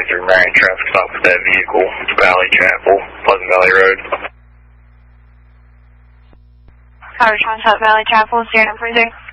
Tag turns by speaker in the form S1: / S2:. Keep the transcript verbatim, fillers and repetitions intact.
S1: through Marion traffic stop with that vehicle, Valley Chapel, Pleasant Valley Road.
S2: Power Transit Valley Chapel, stand up for there.